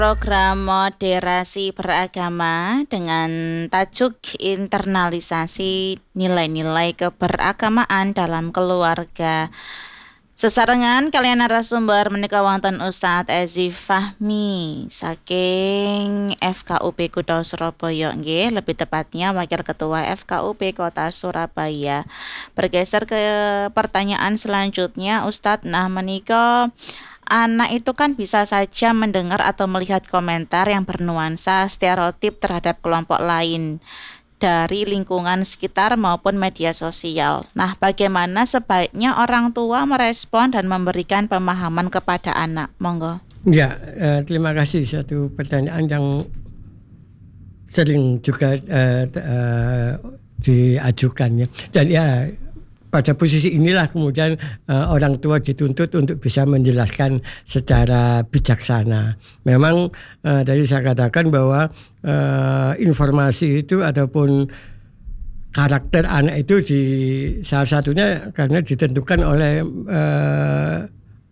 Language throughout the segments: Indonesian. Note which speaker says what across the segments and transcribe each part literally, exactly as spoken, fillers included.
Speaker 1: Program moderasi beragama dengan tajuk internalisasi nilai-nilai keberagamaan dalam keluarga. Sesarengan kalian narasumber menika wonten Ustadz Ezi Fahmi saking F K U P Kutha Surabaya nggih, lebih tepatnya Wakil Ketua F K U P Kota Surabaya. Bergeser ke pertanyaan selanjutnya Ustadz, nah menika anak itu kan bisa saja mendengar atau melihat komentar yang bernuansa stereotip terhadap kelompok lain dari lingkungan sekitar maupun media sosial. Nah, bagaimana sebaiknya orang tua merespon dan memberikan pemahaman kepada anak? Monggo.
Speaker 2: Ya, eh, terima kasih. Satu pertanyaan yang sering juga eh, eh, diajukan ya. Dan ya pada posisi inilah kemudian uh, orang tua dituntut untuk bisa menjelaskan secara bijaksana. Memang uh, tadi saya katakan bahwa uh, informasi itu ataupun karakter anak itu di salah satunya karena ditentukan oleh uh,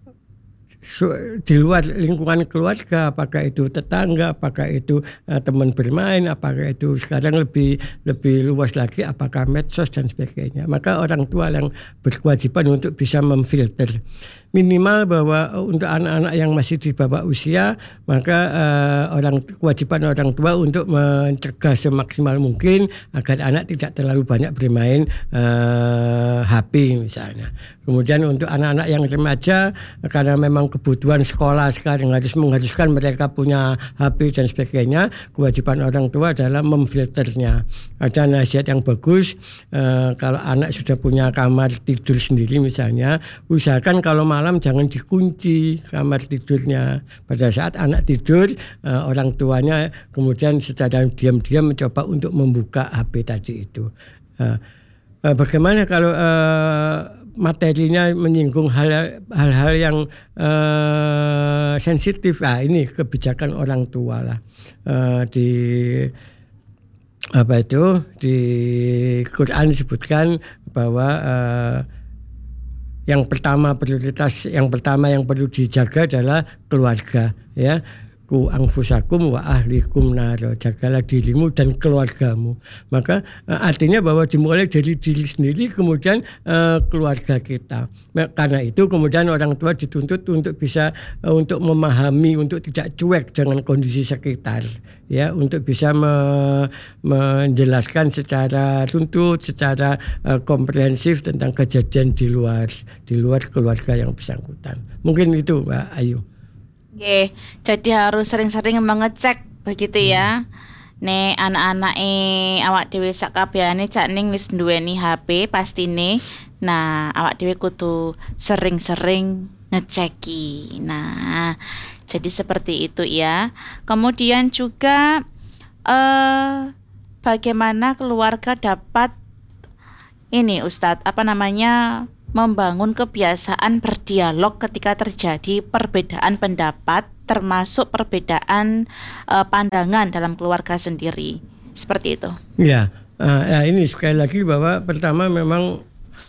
Speaker 2: di luar lingkungan keluarga, apakah itu tetangga, apakah itu uh, teman bermain, apakah itu sekarang lebih lebih luas lagi, apakah medsos dan sebagainya. Maka orang tua yang berkewajiban untuk bisa memfilter. Minimal bahwa untuk anak-anak yang masih di bawah usia, maka uh, orang kewajiban orang tua untuk mencegah semaksimal mungkin agar anak tidak terlalu banyak bermain uh, H P misalnya. Kemudian untuk anak-anak yang remaja, karena memang kebutuhan sekolah sekarang harus mengharuskan mereka punya H P dan sebagainya, kewajiban orang tua adalah memfilternya. Ada nasihat yang bagus, uh, kalau anak sudah punya kamar tidur sendiri misalnya, usahakan kalau malam jangan dikunci kamar tidurnya. Pada saat anak tidur, uh, orang tuanya kemudian secara diam-diam mencoba untuk membuka H P tadi itu. Uh, uh, bagaimana kalau uh, materinya menyinggung hal, hal-hal yang uh, sensitif? Ah, ini kebijakan orang tua lah. Uh, di apa itu di Quran disebutkan bahwa uh, yang pertama prioritas yang pertama yang perlu dijaga adalah keluarga, ya. Ku anfusakum wa ahlikum naro, jagalah dirimu dan keluargamu. Maka uh, artinya bahwa dimulai dari diri sendiri kemudian uh, keluarga kita. Karena itu kemudian orang tua dituntut untuk bisa uh, untuk memahami, untuk tidak cuek dengan kondisi sekitar, ya, untuk bisa me, menjelaskan secara runtut, secara uh, komprehensif tentang kejadian di luar di luar keluarga yang bersangkutan. Mungkin itu Mbak Ayu.
Speaker 1: Oke, jadi harus sering-sering mengecek begitu ya. Nek anak-anak eh awak dhewe sak kabehane cak ning wis duweni H P pastine. Nah, awak dhewe kudu sering-sering ngeceki. Nah, jadi seperti itu ya. Kemudian juga eh bagaimana keluarga dapat ini Ustadz, apa namanya? membangun kebiasaan berdialog ketika terjadi perbedaan pendapat, termasuk perbedaan uh, pandangan dalam keluarga sendiri, seperti itu.
Speaker 2: Ya, uh, ya ini sekali lagi bahwa pertama memang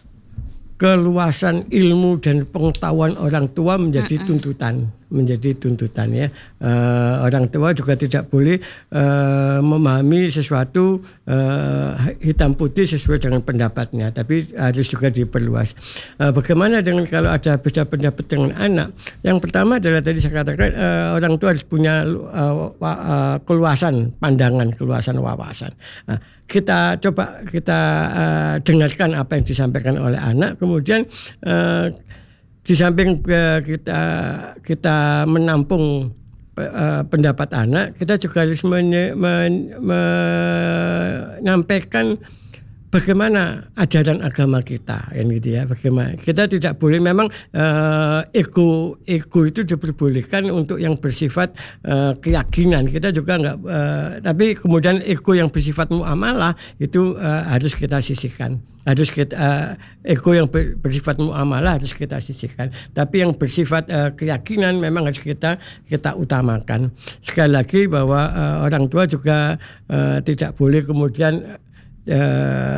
Speaker 2: keluasan ilmu dan pengetahuan orang tua menjadi Mm-mm. tuntutan, menjadi tuntutan ya. Uh, orang tua juga tidak boleh uh, memahami sesuatu uh, hitam putih sesuai dengan pendapatnya, tapi harus juga diperluas. Uh, bagaimana dengan kalau ada beda pendapat dengan anak? Yang pertama adalah tadi saya katakan uh, orang tua harus punya uh, uh, keluasan pandangan, keluasan wawasan. Uh, kita coba kita uh, dengarkan apa yang disampaikan oleh anak, kemudian uh, di samping uh, kita kita menampung uh, pendapat anak, kita juga harus menye, men, menyampaikan bagaimana ajaran agama kita, kan gitu ya. Bagaimana kita tidak boleh memang uh, ego ego itu diperbolehkan untuk yang bersifat uh, keyakinan. Kita juga enggak, uh, tapi kemudian ego yang bersifat muamalah itu uh, harus kita sisihkan. Harus kita uh, ego yang ber, bersifat muamalah harus kita sisihkan. Tapi yang bersifat uh, keyakinan memang harus kita kita utamakan. Sekali lagi bahwa uh, orang tua juga uh, tidak boleh kemudian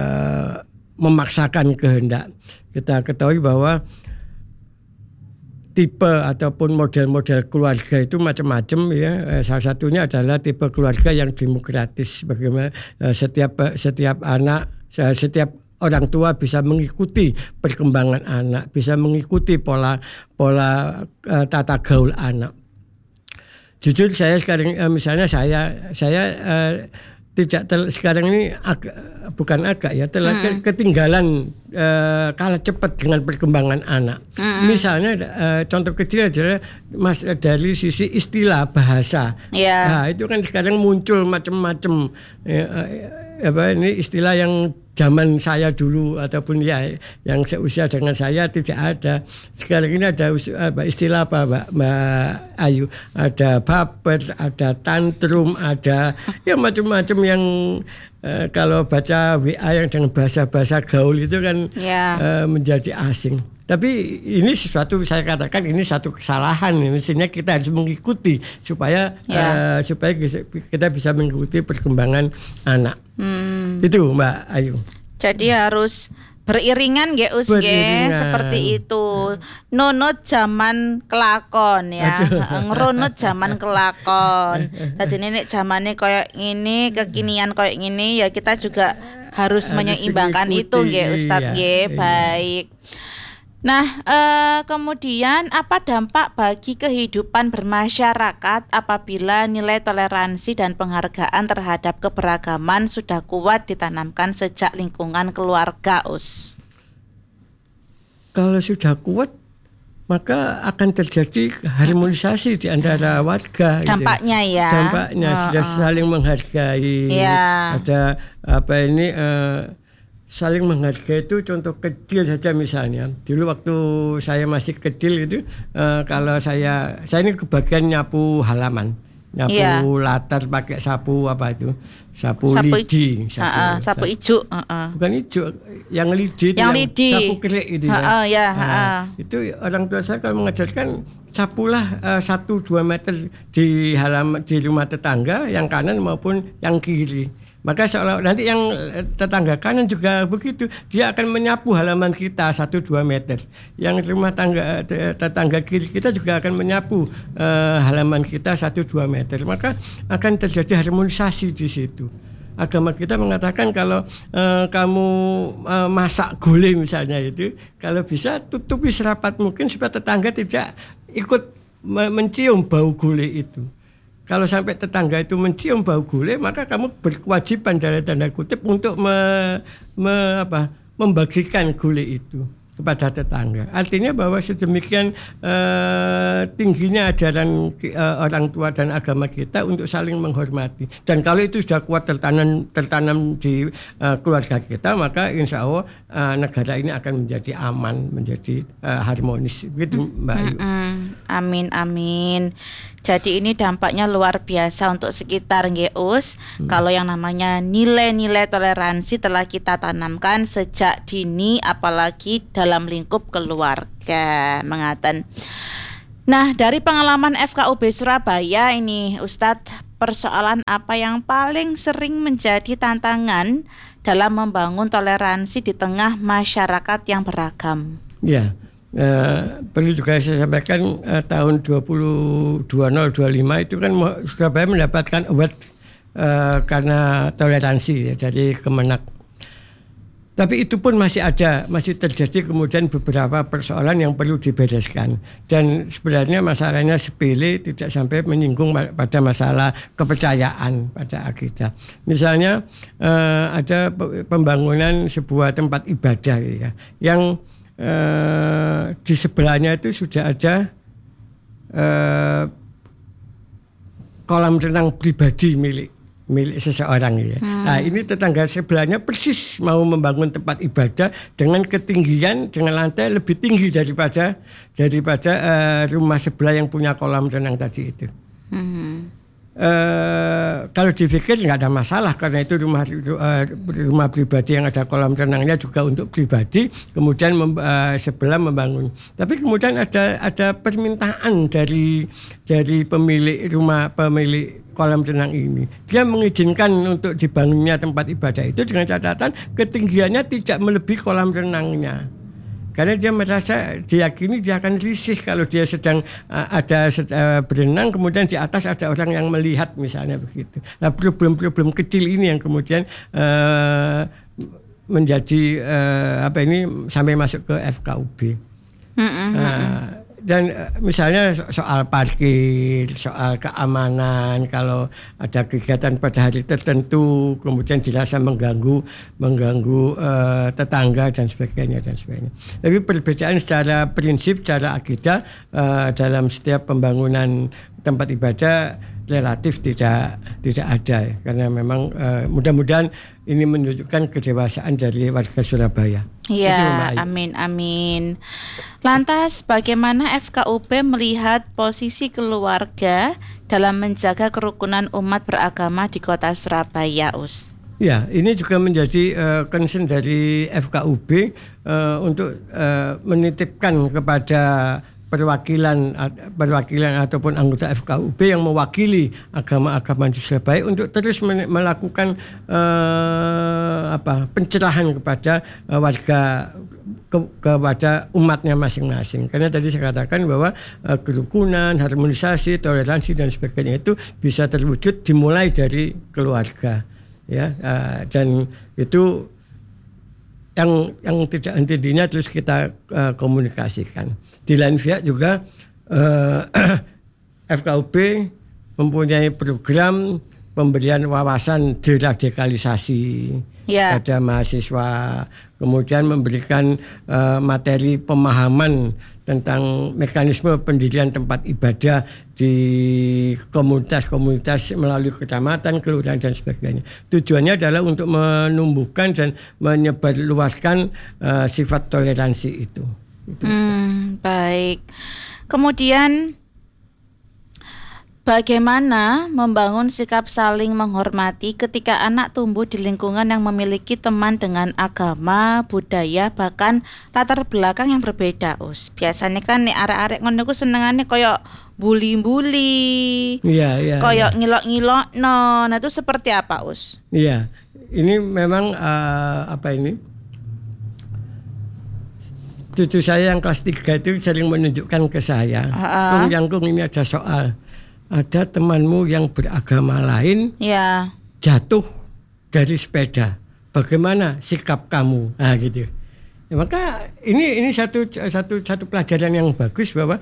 Speaker 2: Uh, memaksakan kehendak. Kita ketahui bahwa tipe ataupun model-model keluarga itu macam-macam ya. Eh, salah satunya adalah tipe keluarga yang demokratis. Bagaimana eh, setiap setiap anak, setiap orang tua bisa mengikuti perkembangan anak, bisa mengikuti pola pola eh, tata gaul anak. Jujur saya sekarang eh, misalnya saya saya eh, tidak tel, sekarang ini agak, bukan agak ya telah hmm. ketinggalan uh, kalah cepat dengan perkembangan anak. Hmm. Misalnya uh, contoh kecil adalah mas dari sisi istilah bahasa.
Speaker 1: Yeah.
Speaker 2: Nah, itu kan sekarang muncul macam-macam ya, uh, apa ini istilah yang zaman saya dulu ataupun ya yang seusia dengan saya tidak ada. Sekarang ini ada apa, istilah apa Mbak, Mbak Ayu? Ada baper, ada tantrum, ada ya macam-macam yang eh, kalau baca W A yang dengan bahasa-bahasa gaul itu kan yeah. eh, menjadi asing. Tapi ini sesuatu saya katakan ini satu kesalahan, mestinya kita harus mengikuti supaya yeah. uh, supaya kita bisa mengikuti perkembangan anak. Hmm. Itu Mbak Ayu.
Speaker 1: Jadi harus beriringan ya Us ya, seperti itu. Nunut zaman kelakon ya, ngerunut zaman kelakon. Tadi nenek zamannya kayak ini, kekinian kayak ini ya kita juga harus, harus menyeimbangkan itu ya Ustadz ya. Baik. Nah, eh, kemudian apa dampak bagi kehidupan bermasyarakat apabila nilai toleransi dan penghargaan terhadap keberagaman sudah kuat ditanamkan sejak lingkungan keluarga, Us?
Speaker 2: Kalau sudah kuat, maka akan terjadi harmonisasi di antara warga.
Speaker 1: Dampaknya gitu. ya.
Speaker 2: Dampaknya oh, sudah oh. saling menghargai.
Speaker 1: Ya.
Speaker 2: Ada apa ini? Uh, Saling menghargai itu contoh kecil saja misalnya. Dulu waktu saya masih kecil itu uh, kalau saya saya ini kebagian nyapu halaman, nyapu yeah. latar pakai sapu apa itu, sapu, sapu lidi,
Speaker 1: sapu, uh, sapu ijo, uh, uh.
Speaker 2: bukan ijo, yang lidi,
Speaker 1: yang,
Speaker 2: yang
Speaker 1: lidi.
Speaker 2: sapu kerik itu
Speaker 1: uh,
Speaker 2: ya.
Speaker 1: Uh, yeah, uh,
Speaker 2: uh. Itu orang tua saya kalau mengajarkan sapulah uh, satu dua meter di halaman di rumah tetangga yang kanan maupun yang kiri. Maka seolah nanti yang tetangga kanan juga begitu, dia akan menyapu halaman kita satu dua meter. Yang rumah tangga tetangga kiri kita juga akan menyapu uh, halaman kita satu dua meter. Maka akan terjadi harmonisasi di situ. Agama kita mengatakan kalau uh, kamu uh, masak gulai misalnya itu, kalau bisa tutupi serapat mungkin supaya tetangga tidak ikut mencium bau gulai itu. Kalau sampai tetangga itu mencium bau gulai, maka kamu berkewajiban dalam tanda kutip untuk me, me, apa, membagikan gulai itu kepada tetangga. Artinya bahwa sedemikian uh, tingginya ajaran uh, orang tua dan agama kita untuk saling menghormati. Dan kalau itu sudah kuat tertanam tertanam di uh, keluarga kita, maka insya Allah uh, negara ini akan menjadi aman, menjadi uh, harmonis. Gitu Mbak Ayu.
Speaker 1: Amin amin. Jadi ini dampaknya luar biasa untuk sekitar nggih Us. Hmm. Kalau yang namanya nilai-nilai toleransi telah kita tanamkan sejak dini, apalagi dalam lingkup keluarga, mengaten. Nah, dari pengalaman F K U B Surabaya ini Ustadz, persoalan apa yang paling sering menjadi tantangan dalam membangun toleransi di tengah masyarakat yang beragam?
Speaker 2: Ya. Uh, perlu juga saya sampaikan uh, tahun dua ribu dua puluh dua puluh lima itu kan Surabaya mendapatkan award uh, karena toleransi ya, dari Kemenak. Tapi itu pun masih ada, masih terjadi kemudian beberapa persoalan yang perlu dibereskan. Dan sebenarnya masalahnya sepele, tidak sampai menyinggung pada masalah kepercayaan pada akidah. Misalnya uh, ada pembangunan sebuah tempat ibadah ya, yang Uh, di sebelahnya itu sudah ada uh, kolam renang pribadi milik milik seseorang ya. Hmm. Nah ini tetangga sebelahnya persis mau membangun tempat ibadah dengan ketinggian dengan lantai lebih tinggi daripada daripada uh, rumah sebelah yang punya kolam renang tadi itu. Hmm. Uh, kalau dipikir nggak ada masalah karena itu rumah uh, rumah pribadi yang ada kolam renangnya juga untuk pribadi, kemudian mem, uh, sebelah membangun. Tapi kemudian ada ada permintaan dari dari pemilik rumah, pemilik kolam renang ini, dia mengizinkan untuk dibangunnya tempat ibadah itu dengan catatan ketinggiannya tidak melebihi kolam renangnya. Karena dia merasa diyakini dia akan risih kalau dia sedang uh, ada uh, berenang, kemudian di atas ada orang yang melihat misalnya begitu. Nah problem-problem kecil ini yang kemudian uh, menjadi uh, apa ini sampai masuk ke F K U B. Mm-hmm. Uh, dan uh, misalnya so- soal parkir, soal keamanan, kalau ada kegiatan pada hari tertentu kemudian dirasa mengganggu mengganggu uh, tetangga dan sebagainya dan sebagainya. Tapi perbedaan secara prinsip, secara akidah uh, dalam setiap pembangunan tempat ibadah relatif tidak tidak ada, karena memang uh, mudah-mudahan ini menunjukkan kedewasaan dari warga Surabaya.
Speaker 1: Ya, amin amin. Lantas bagaimana F K U B melihat posisi keluarga dalam menjaga kerukunan umat beragama di Kota Surabaya, Us?
Speaker 2: Ya, ini juga menjadi uh, concern dari F K U B uh, untuk uh, menitipkan kepada perwakilan perwakilan ataupun anggota F K U B yang mewakili agama-agama di Surabaya untuk terus melakukan uh, apa pencerahan kepada uh, warga ke, kepada umatnya masing-masing. Karena tadi saya katakan bahwa uh, kerukunan, harmonisasi, toleransi dan sebagainya itu bisa terwujud dimulai dari keluarga, ya, uh, dan itu yang yang tidak henti-hentinya terus kita uh, komunikasikan. Di lain pihak juga uh, F K U B mempunyai program pemberian wawasan deradikalisasi yeah. pada mahasiswa, kemudian memberikan uh, materi pemahaman tentang mekanisme pendirian tempat ibadah di komunitas-komunitas melalui kecamatan, kelurahan dan sebagainya. Tujuannya adalah untuk menumbuhkan dan menyebarluaskan uh, sifat toleransi itu. itu.
Speaker 1: Hmm, baik. Kemudian bagaimana membangun sikap saling menghormati ketika anak tumbuh di lingkungan yang memiliki teman dengan agama, budaya, bahkan latar belakang yang berbeda, Us? Biasanya kan nih arek-arek ngono ku senengane koyo bully-bully.
Speaker 2: Iya, iya.
Speaker 1: Koyo ya. ngilok-ngilokno. Nah, itu seperti apa, Us?
Speaker 2: Iya. Ini memang uh, apa ini? Cucu saya yang kelas tiga itu sering menunjukkan ke saya, uh-uh. Kung Yangkung ini ada soal. Ada temanmu yang beragama lain ya. jatuh dari sepeda. Bagaimana sikap kamu? Nah, gitu. Ya, maka ini ini satu satu satu pelajaran yang bagus bahwa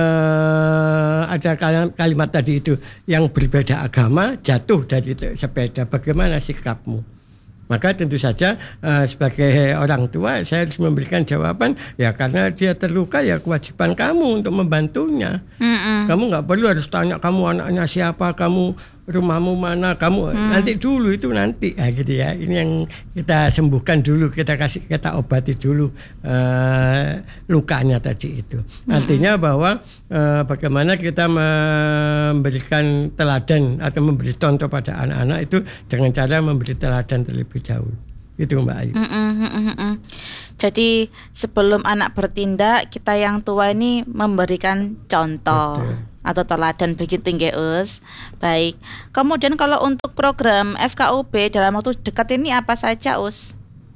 Speaker 2: eh, ada kalimat, kalimat tadi itu, yang berbeda agama jatuh dari sepeda. Bagaimana sikapmu? Maka tentu saja uh, sebagai orang tua saya harus memberikan jawaban, ya karena dia terluka ya kewajiban kamu untuk membantunya. Mm-mm. Kamu nggak perlu harus tanya kamu anaknya siapa, kamu rumahmu mana, kamu mm. nanti dulu itu nanti, ya gitu ya. Ini yang kita sembuhkan dulu, kita kasih kita obati dulu uh, lukanya tadi itu. Mm. Artinya bahwa uh, bagaimana kita memberikan teladan atau memberi contoh pada anak-anak itu dengan cara memberi teladan terlebih jauh. Itu Mbak Ayu. Mm, mm, mm, mm.
Speaker 1: Jadi sebelum anak bertindak, kita yang tua ini memberikan contoh. Betul. Atau teladan begitu nggih, Us. Baik. Kemudian kalau untuk program F K U B dalam waktu dekat ini apa saja, Us?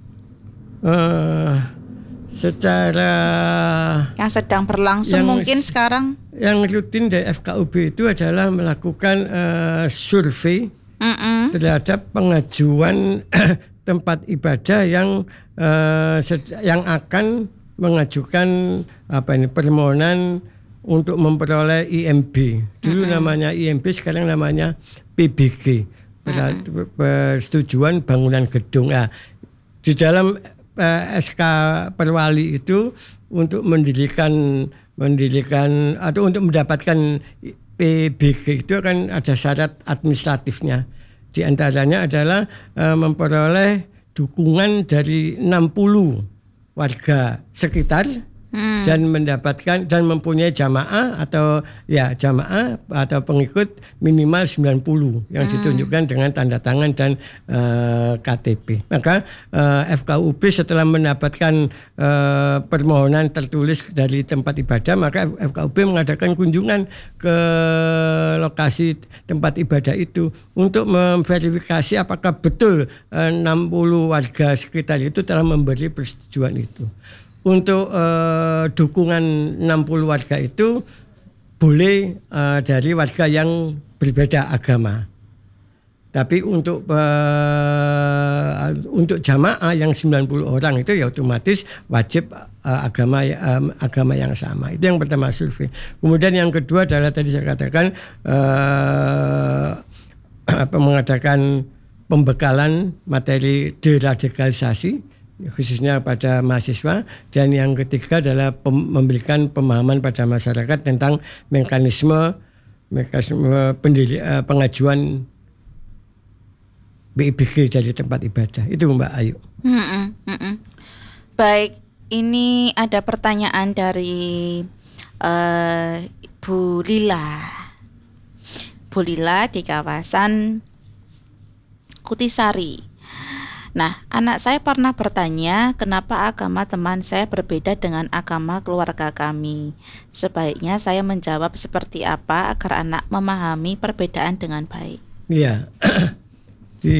Speaker 2: Uh, secara
Speaker 1: yang sedang berlangsung yang mungkin sekarang.
Speaker 2: Yang rutin dari F K U B itu adalah melakukan uh, survei Mm-mm. terhadap pengajuan tempat ibadah yang uh, yang akan mengajukan apa ini permohonan untuk memperoleh I M B. Dulu mm-hmm. namanya I M B, sekarang namanya P B G. Mm-hmm. Persetujuan bangunan gedung. Nah, di dalam uh, S K Perwali itu untuk mendirikan mendirikan atau untuk mendapatkan P B G itu kan ada syarat administratifnya. Di antaranya adalah uh, memperoleh dukungan dari enam puluh warga sekitar hmm. dan mendapatkan dan mempunyai jamaah atau ya jamaah atau pengikut minimal sembilan puluh yang hmm. ditunjukkan dengan tanda tangan dan uh, K T P. Maka uh, F K U B setelah mendapatkan uh, permohonan tertulis dari tempat ibadah, maka F K U B mengadakan kunjungan ke lokasi tempat ibadah itu untuk memverifikasi apakah betul uh, enam puluh warga sekitar itu telah memberi persetujuan itu. untuk uh, dukungan enam puluh warga itu boleh uh, dari warga yang berbeda agama. Tapi untuk uh, untuk jamaah yang sembilan puluh orang itu ya otomatis wajib uh, agama um, agama yang sama. Itu yang pertama survei. Kemudian yang kedua adalah tadi saya katakan uh, apa, mengadakan pembekalan materi deradikalisasi khususnya pada mahasiswa, dan yang ketiga adalah pem- memberikan pemahaman pada masyarakat tentang mekanisme mekanisme pendiri, uh, pengajuan B I B G dari tempat ibadah. Itu Mbak Ayu.
Speaker 1: Mm-mm, mm-mm. Baik, ini ada pertanyaan dari uh, Bu Lila. Bu Lila di kawasan Kutisari. Nah, anak saya pernah bertanya kenapa agama teman saya berbeda dengan agama keluarga kami. Sebaiknya saya menjawab seperti apa agar anak memahami perbedaan dengan baik.
Speaker 2: Iya. Di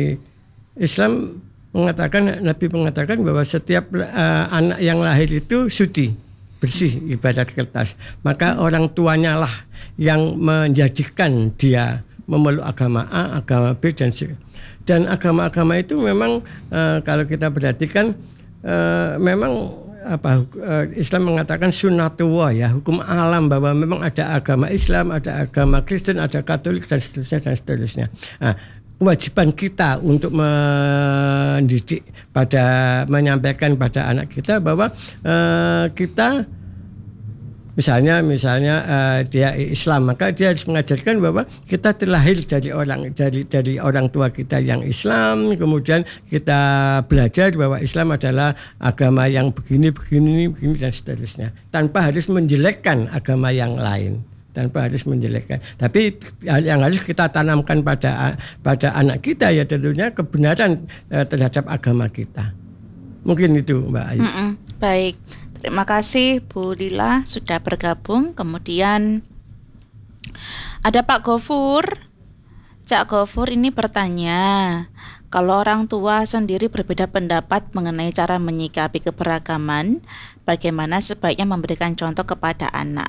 Speaker 2: Islam mengatakan, Nabi mengatakan bahwa setiap uh, anak yang lahir itu suci, bersih, ibarat kertas. Maka orang tuanya lah yang menjadikan dia memeluk agama A, agama B, dan C. Dan agama-agama itu memang uh, kalau kita perhatikan uh, memang apa uh, Islam mengatakan sunnatullah, ya, hukum alam, bahwa memang ada agama Islam, ada agama Kristen, ada Katolik, dan seterusnya dan seterusnya. Nah, kewajiban kita untuk mendidik pada menyampaikan pada anak kita bahwa uh, kita misalnya misalnya uh, dia Islam, maka dia harus mengajarkan bahwa kita terlahir dari orang dari dari orang tua kita yang Islam, kemudian kita belajar bahwa Islam adalah agama yang begini begini begini dan seterusnya, tanpa harus menjelekkan agama yang lain. tanpa harus menjelekkan. Tapi yang harus kita tanamkan pada pada anak kita ya tentunya kebenaran eh, terhadap agama kita. Mungkin itu Mbak Ayu.
Speaker 1: Mm-mm. Baik, terima kasih Bu Lila sudah bergabung. Kemudian ada Pak Gofur. Cak Gofur ini bertanya, kalau orang tua sendiri berbeda pendapat mengenai cara menyikapi keberagaman, bagaimana sebaiknya memberikan contoh kepada anak?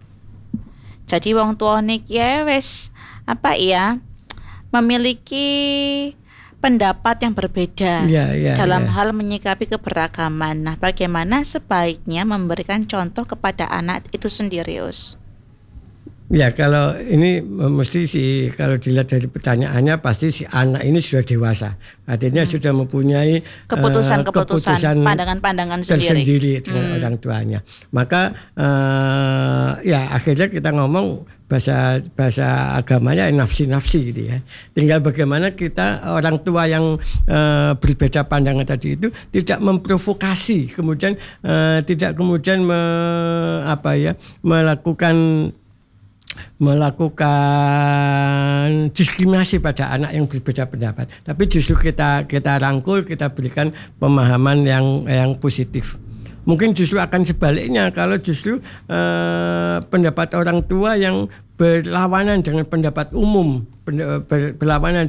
Speaker 1: Jadi wong tua niki ya wis apa ya memiliki pendapat yang berbeda
Speaker 2: ya, ya,
Speaker 1: dalam
Speaker 2: ya.
Speaker 1: hal menyikapi keberagaman. Nah, bagaimana sebaiknya memberikan contoh kepada anak itu sendiri, Us?
Speaker 2: Ya, kalau ini mesti si kalau dilihat dari pertanyaannya pasti si anak ini sudah dewasa, artinya hmm. sudah mempunyai
Speaker 1: keputusan-keputusan, uh, pandangan-pandangan sendiri
Speaker 2: tersendiri dengan hmm. orang tuanya. Maka uh, ya akhirnya kita ngomong bahasa bahasa agamanya nafsi-nafsi gitu ya. Tinggal bagaimana kita orang tua yang uh, berbeda pandangan tadi itu tidak memprovokasi, kemudian uh, tidak kemudian me, apa ya melakukan melakukan diskriminasi pada anak yang berbeda pendapat, tapi justru kita kita rangkul, kita berikan pemahaman yang yang positif. Mungkin justru akan sebaliknya kalau justru eh, pendapat orang tua yang berlawanan dengan pendapat umum, berlawanan